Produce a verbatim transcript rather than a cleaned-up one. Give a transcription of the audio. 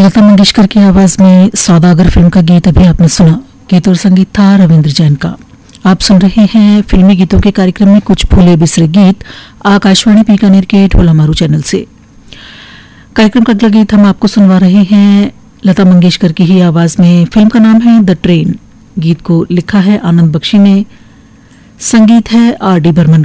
लता मंगेशकर की आवाज में सौदागर फिल्म का गीत अभी आपने सुना। गीत और संगीत था रविंद्र जैन का। आप सुन रहे हैं फिल्मी गीतों के कार्यक्रम में कुछ भूले बिसरे गीत, आकाशवाणी बीकानेर के ढोला मारू चैनल से। कार्यक्रम का अगला गीत हम आपको सुनवा रहे हैं लता मंगेशकर की ही आवाज में। फिल्म का नाम है द ट्रेन। गीत को लिखा है आनंद बख्शी ने, संगीत है आर डी बर्मन